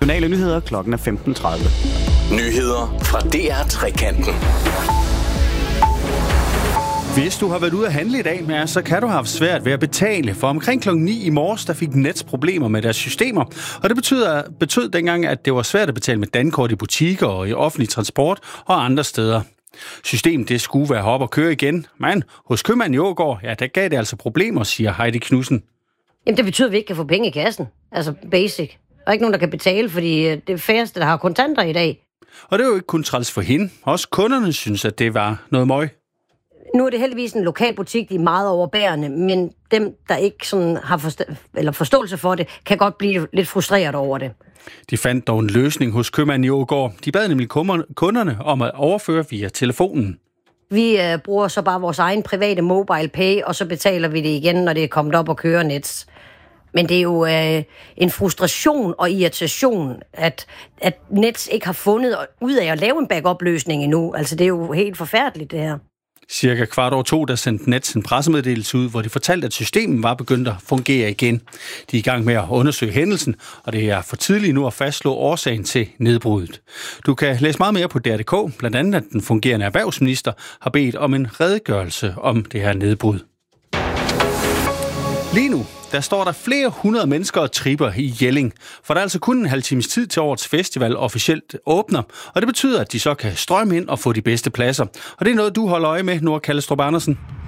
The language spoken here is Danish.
Regionale nyheder klokken er 15:30. Nyheder fra DR Trekanten. Hvis du har været ude at handle i dag, så kan du have haft svært ved at betale. For omkring klokken 9 i morges, der fik Nets problemer med deres systemer. Og det betød dengang, at det var svært at betale med dankort i butikker og i offentlig transport og andre steder. Systemet det skulle være op og køre igen, men hos købmanden i Ågård, der gav det altså problemer, siger Heidi Knudsen. Jamen det betyder, at vi ikke kan få penge i kassen. Altså basic. Der er ikke nogen, der kan betale, fordi det er færreste, der har kontanter i dag. Og det er jo ikke kun træls for hende. Også kunderne synes, at det var noget møg. Nu er det heldigvis en lokal butik, de er meget overbærende, men dem, der ikke sådan har forståelse for det, kan godt blive lidt frustreret over det. De fandt dog en løsning hos købmanden i Ågård. De bad nemlig kunderne om at overføre via telefonen. Vi bruger så bare vores egen private mobile pay, og så betaler vi det igen, når det er kommet op og kører Nets. Men det er jo en frustration og irritation, at Nets ikke har fundet ud af at lave en backup-løsning endnu. Altså det er jo helt forfærdeligt det her. Cirka 2:15, der sendte Nets en pressemeddelelse ud, hvor de fortalte, at systemet var begyndt at fungere igen. De er i gang med at undersøge hændelsen, og det er for tidligt nu at fastslå årsagen til nedbruddet. Du kan læse meget mere på DR.dk, blandt andet at den fungerende erhvervsminister har bedt om en redegørelse om det her nedbrud. Lige nu, der står der flere hundrede mennesker og tripper i Jelling, for der er altså kun en halv times tid til årets festival officielt åbner, og det betyder, at de så kan strømme ind og få de bedste pladser. Og det er noget, du holder øje med, Nora Kallestrup Andersen.